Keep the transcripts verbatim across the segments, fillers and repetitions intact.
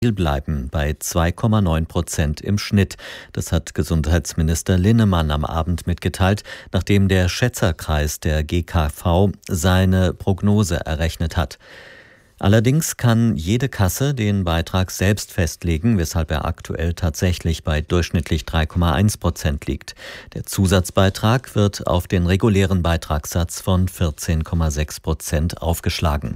bleiben bei zwei Komma neun Prozent im Schnitt. Das hat Gesundheitsminister Linnemann am Abend mitgeteilt, nachdem der Schätzerkreis der G K V seine Prognose errechnet hat. Allerdings kann jede Kasse den Beitrag selbst festlegen, weshalb er aktuell tatsächlich bei durchschnittlich drei Komma eins Prozent liegt. Der Zusatzbeitrag wird auf den regulären Beitragssatz von vierzehn Komma sechs Prozent aufgeschlagen.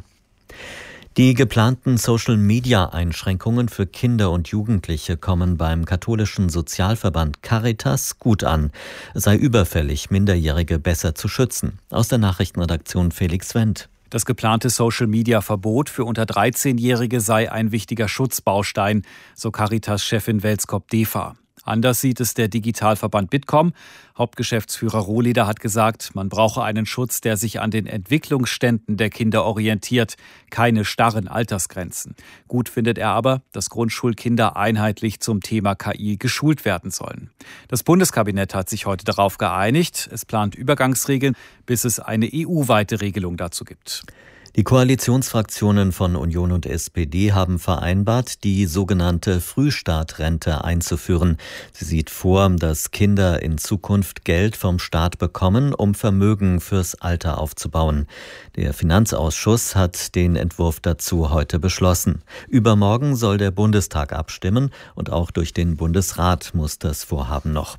Die geplanten Social-Media-Einschränkungen für Kinder und Jugendliche kommen beim katholischen Sozialverband Caritas gut an. Es sei überfällig, Minderjährige besser zu schützen. Aus der Nachrichtenredaktion Felix Wendt. Das geplante Social-Media-Verbot für unter dreizehnjährige sei ein wichtiger Schutzbaustein, so Caritas-Chefin Welskop-Defa. Anders sieht es der Digitalverband Bitkom. Hauptgeschäftsführer Rohleder hat gesagt, man brauche einen Schutz, der sich an den Entwicklungsständen der Kinder orientiert, keine starren Altersgrenzen. Gut findet er aber, dass Grundschulkinder einheitlich zum Thema K I geschult werden sollen. Das Bundeskabinett hat sich heute darauf geeinigt. Es plant Übergangsregeln, bis es eine E U-weite Regelung dazu gibt. Die Koalitionsfraktionen von Union und S P D haben vereinbart, die sogenannte Frühstartrente einzuführen. Sie sieht vor, dass Kinder in Zukunft Geld vom Staat bekommen, um Vermögen fürs Alter aufzubauen. Der Finanzausschuss hat den Entwurf dazu heute beschlossen. Übermorgen soll der Bundestag abstimmen und auch durch den Bundesrat muss das Vorhaben noch.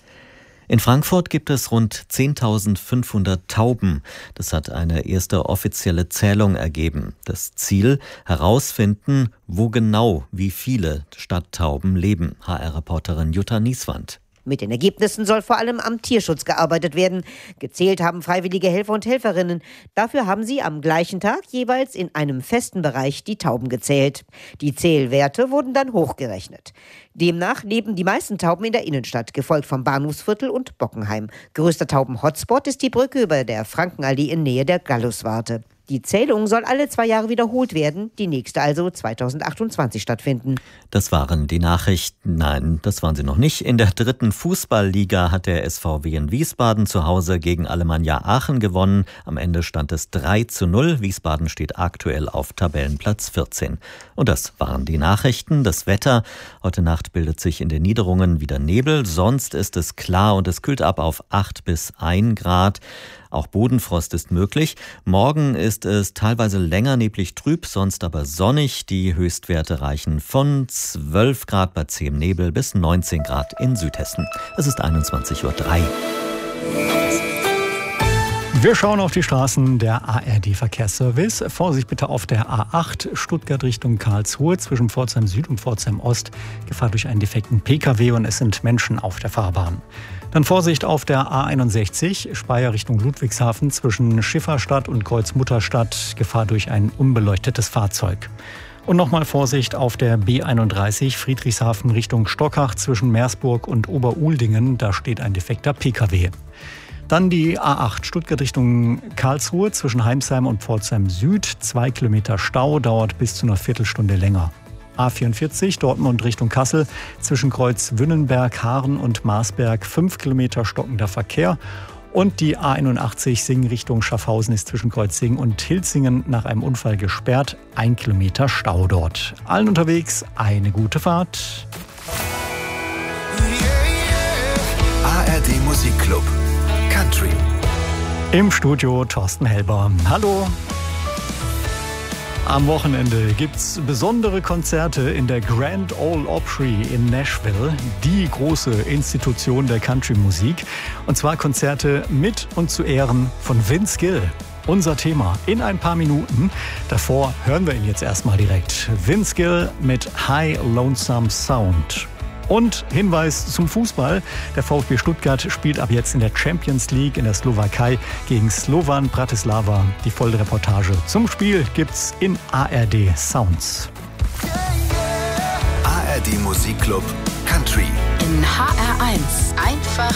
In Frankfurt gibt es rund zehntausendfünfhundert Tauben. Das hat eine erste offizielle Zählung ergeben. Das Ziel: herausfinden, wo genau wie viele Stadttauben leben. H R-Reporterin Jutta Nieswand. Mit den Ergebnissen soll vor allem am Tierschutz gearbeitet werden. Gezählt haben freiwillige Helfer und Helferinnen. Dafür haben sie am gleichen Tag jeweils in einem festen Bereich die Tauben gezählt. Die Zählwerte wurden dann hochgerechnet. Demnach leben die meisten Tauben in der Innenstadt, gefolgt vom Bahnhofsviertel und Bockenheim. Größter Tauben-Hotspot ist die Brücke über der Frankenallee in Nähe der Galluswarte. Die Zählung soll alle zwei Jahre wiederholt werden, die nächste also zweitausendachtundzwanzig stattfinden. Das waren die Nachrichten. Nein, das waren sie noch nicht. In der dritten Fußballliga hat der S V W in Wiesbaden zu Hause gegen Alemannia Aachen gewonnen. Am Ende stand es drei zu null. Wiesbaden steht aktuell auf Tabellenplatz vierzehn. Und das waren die Nachrichten. Das Wetter: Heute Nacht bildet sich in den Niederungen wieder Nebel. Sonst ist es klar und es kühlt ab auf acht bis ein Grad. Auch Bodenfrost ist möglich. Morgen ist es teilweise länger neblig trüb, sonst aber sonnig. Die Höchstwerte reichen von zwölf Grad bei zähem Nebel bis neunzehn Grad in Südhessen. Es ist einundzwanzig Uhr drei. Wir schauen auf die Straßen der A R D-Verkehrsservice. Vorsicht bitte auf der A acht, Stuttgart Richtung Karlsruhe, zwischen Pforzheim Süd und Pforzheim Ost. Gefahr durch einen defekten P K W und es sind Menschen auf der Fahrbahn. Dann Vorsicht auf der A einundsechzig, Speyer Richtung Ludwigshafen, zwischen Schifferstadt und Kreuzmutterstadt. Gefahr durch ein unbeleuchtetes Fahrzeug. Und nochmal Vorsicht auf der B einunddreißig, Friedrichshafen Richtung Stockach, zwischen Meersburg und Oberuldingen. Da steht ein defekter P K W. Dann die A acht, Stuttgart Richtung Karlsruhe, zwischen Heimsheim und Pforzheim Süd. Zwei Kilometer Stau, dauert bis zu einer Viertelstunde länger. A vierundvierzig, Dortmund Richtung Kassel, zwischen Kreuz Wünnenberg, Haaren und Marsberg. Fünf Kilometer stockender Verkehr. Und die A einundachtzig, Singen Richtung Schaffhausen, ist zwischen Kreuzsingen und Hilzingen nach einem Unfall gesperrt. Ein Kilometer Stau dort. Allen unterwegs eine gute Fahrt. A R D Musikclub Country. Im Studio Thorsten Helber. Hallo. Am Wochenende gibt's besondere Konzerte in der Grand Ole Opry in Nashville, die große Institution der Country-Musik. Und zwar Konzerte mit und zu Ehren von Vince Gill. Unser Thema in ein paar Minuten. Davor hören wir ihn jetzt erstmal direkt. Vince Gill mit High Lonesome Sound. Und Hinweis zum Fußball: Der VfB Stuttgart spielt ab jetzt in der Champions League in der Slowakei gegen Slovan Bratislava. Die volle Reportage zum Spiel gibt's in A R D Sounds. A R D Musikclub Country. In H R eins. Einfach